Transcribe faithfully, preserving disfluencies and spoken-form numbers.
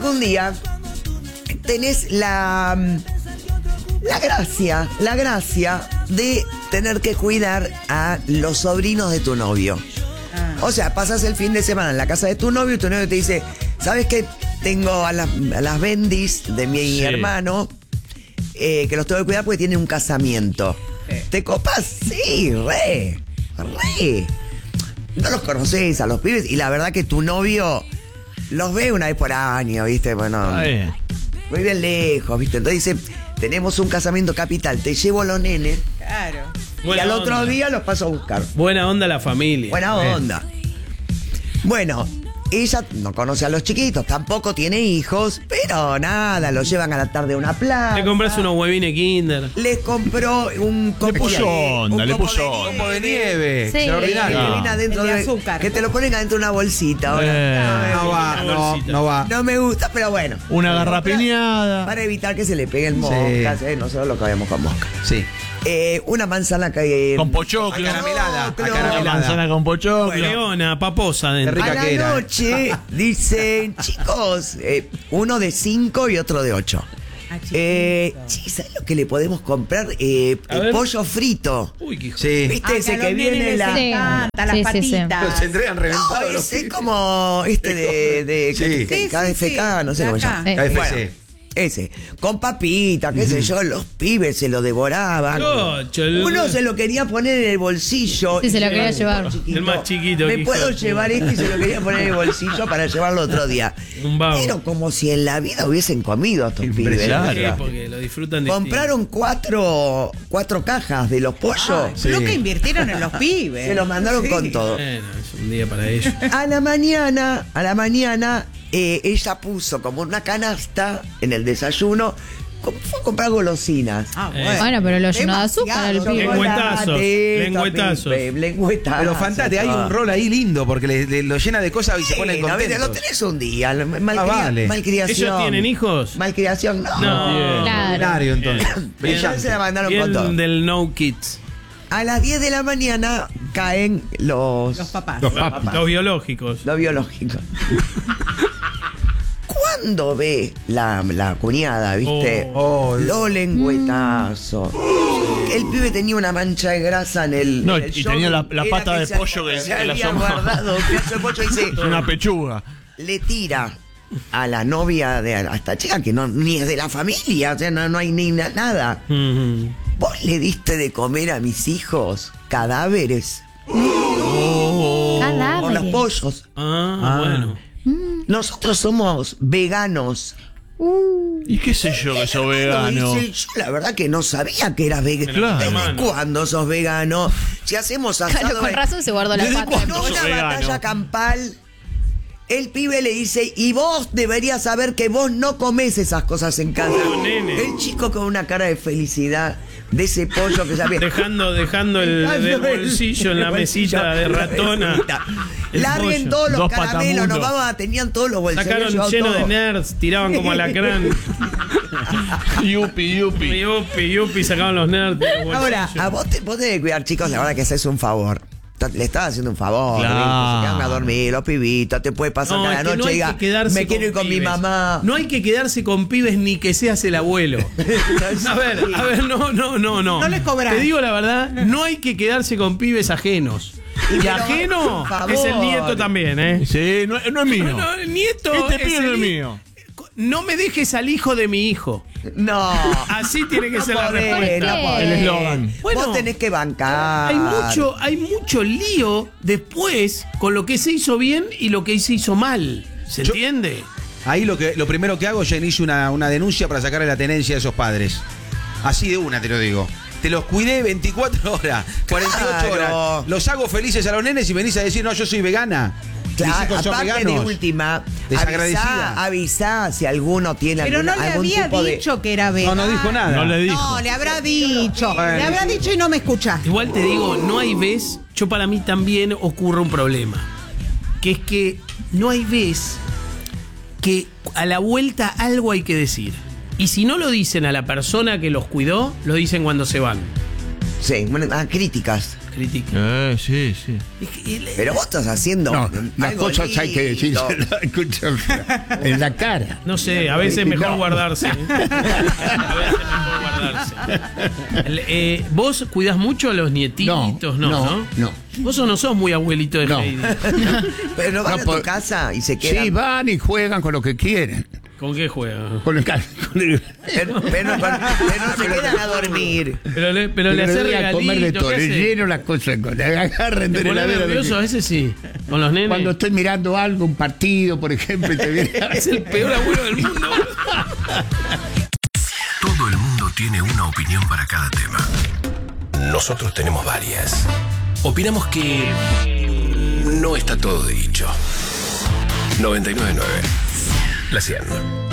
que un día tenés la, la gracia, la gracia de tener que cuidar a los sobrinos de tu novio. O sea, pasas el fin de semana en la casa de tu novio y tu novio te dice, ¿sabes qué? Tengo a las, a las bendis de mi sí. hermano eh, que los tengo que cuidar porque tienen un casamiento. Sí. ¿Te copas? Sí, re, re. No los conoces a los pibes y la verdad que tu novio los ve una vez por año, ¿viste? Bueno, muy bien lejos, ¿viste? Entonces dice, tenemos un casamiento capital, te llevo a los nenes. Claro. Y Buena al onda. otro día los paso a buscar. Buena onda la familia. Buena onda. Bueno, ella no conoce a los chiquitos, tampoco tiene hijos, pero nada, los llevan a la tarde a una plaza. Le compras unos huevines Kinder. Les compró un copo Le puso de- onda, un le copo puso de onda. Como de nieve. Sí. Extraordinario. que viene adentro El de de- azúcar. que te lo ponen adentro de una bolsita ahora. Eh, No va, no, no va. No me gusta, pero bueno. Una garrapiñada. Para evitar que se le peguen moscas, eh, nosotros lo comemos con moscas. Sí. Eh, una manzana que Con pochoclo. Acaramelada. Pochoclo. acaramelada. Manzana con pochoclo. Leona, paposa Qué dentro. rica a la que era, eh. noche dicen, chicos, eh, uno de cinco y otro de ocho. Ah, chiquito. Eh, sí, ¿sabes lo que le podemos comprar? Eh, A el ver. pollo frito. Uy, qué hijo. Sí. ¿Viste Ah, ese a que los viene nenes la... les Sí. encanta, las Sí, sí, sí. patitas. Se entregan No, reventados los ese es pibes. como este de, de, Sí. que- que- Sí, K F K, sí, sí, no sé cómo se acá. llama. Sí. K F C. Bueno, ese, con papita, qué sé yo, los pibes se lo devoraban. Chocho, el- Uno se lo quería poner en el bolsillo. Sí, se lo Y quería el llevar. más El más chiquito, Me que puedo hijo de llevar puta. este y se lo quería poner en el bolsillo para llevarlo otro día. Un vago. Pero como si en la vida hubiesen comido estos pibes. Impresionante. Sí, porque lo disfrutan de Compraron cuatro, cuatro cajas de los pollos. Ay, Lo que invirtieron en los pibes. Se los mandaron Sí. con todo. Bueno, es un día para ellos. A la mañana, a la mañana, eh, ella puso como una canasta en el desayuno. com- Fue a comprar golosinas. Ah, Eh. bueno. Bueno, pero lo llenó de azúcar el Demasiado. pibe. Lengüetazos, Chocolate, lengüetazos. pibe, lengüetazos. Pero fantástico, hay un rol ahí lindo porque le, le- lo llena de cosas y se ponen Sí, no, viste, contentos. lo tenés un día. Malcria- Ah, vale. Malcriación. ¿Ellos tienen hijos? Malcriación, no. No. Claro. Extraordinario, entonces. Entonces Brillante. se la mandaron con todo. Bien del No Kids. A las diez de la mañana caen los, Los papás. Los papis. Los biológicos. los biológicos. Cuando ve la, la cuñada, ¿viste? Oh. Los lengüetazos. El pibe tenía una mancha de grasa en el. No, en el y tenía la- la era pata que de se- pollo que- se que la había asomaba. guardado un pedazo de pollo y se- Una pechuga. le tira a la novia de a esta chica que no ni es de la familia, o sea, no, no hay ni na- nada. Ujú. ¿Vos le diste de comer a mis hijos cadáveres Oh. por los Cadáveres. pollos? Ah, Ah. bueno. Nosotros somos veganos. ¿Y qué sé yo que soy vegano? Dice, yo la verdad que no sabía que eras vegano. Claro. ¿Desde Mano. cuándo sos vegano? Si hacemos asado... Claro, con razón se guardó la ¿Desde pata. cuándo En sos una vegano? batalla campal, el pibe le dice, y vos deberías saber que vos no comés esas cosas en casa. Oh, nene. El chico con una cara de felicidad de ese pollo que sabía... Dejando, dejando el, Dejando del el- bolsillo en la el bolsillo, mesita de la ratona. mesita. El Larguen pollo. todos los Dos caramelos, nos patamundos. vamos a... Tenían todos los bolsillos. Sacaron llevados lleno de todo. nerds, tiraban como alacrán. Yupi, yupi. Yupi, yupi, sacaban los nerds. de los Ahora, bolsillos. a vos, te, vos tenés que cuidar, chicos, la verdad que haces un favor. Le estás haciendo un favor. Claro. ¿viste? Se quedan a dormir, los pibitos, te puede pasar No, cada es que noche no y hay diga, que quedarse me quiero ir con mi pibes. mamá. No hay que quedarse con pibes ni que seas el abuelo. A ver, a ver, no, no, no, no. No les cobrás. Te digo la verdad, no hay que quedarse con pibes ajenos. Y Y pero, ajeno por favor. es el nieto también, ¿eh? Sí, no, no es mío. No, no, el nieto Este es pibe no el es hi- mío. No me dejes al hijo de mi hijo. No. Así tiene que No ser la podés, respuesta. no podés. El eslogan. Bueno, vos tenés que bancar. Hay mucho, hay mucho lío después con lo que se hizo bien y lo que se hizo mal. ¿Se Yo- entiende? Ahí lo que lo primero que hago, ya inicio una, una denuncia para sacarle la tenencia a esos padres. Así de una te lo digo. Te los cuidé veinticuatro horas, cuarenta y ocho Claro. horas. Los hago felices a los nenes y venís a decir, no, yo soy vegana. Mis Claro, hijos son aparte de veganos. última, Desagradecida. avisá, avisá si alguno tiene Pero no alguna- le algún había tipo de... dicho que era No, vegano. no dijo nada. No le dijo. No, le habrá dicho. Bueno. Le habrá dicho y no me escuchaste. Igual te digo, no hay vez, yo para mí también ocurre un problema. Que es que no hay vez que a la vuelta algo hay que decir. Y si no lo dicen a la persona que los cuidó, lo dicen cuando se van. Sí, bueno, ah, críticas. critica. Eh, sí, sí. Es que él- Pero vos estás haciendo. No, las algo cosas hay que lindo. decirse en la cara. No sé, a veces es mejor No. guardarse. ¿eh? A veces es mejor guardarse. El, eh, ¿Vos cuidás mucho a los nietitos? No, no. no, ¿no? no. Vos no sos muy abuelito de No. Heidi. Pero no van No, a por- tu casa y se quedan. Sí, van y juegan con lo que quieren. ¿Con qué juega? Con el, ca- con el- Pero, pero- pero no se quedan a dormir. Pero le, pero le le hace doy a comer de regalitos. todo, ¿qué le hace? lleno las cosas, con- agarren ¿Te de la pones heladera. nervioso? A veces sí. Con los nenes. Cuando estoy mirando algo, un partido, por ejemplo, y te viene Es el peor abuelo del mundo. Todo el mundo tiene una opinión para cada tema. Nosotros tenemos varias. Opinamos que no está todo dicho. noventa y nueve punto nueve. La cien.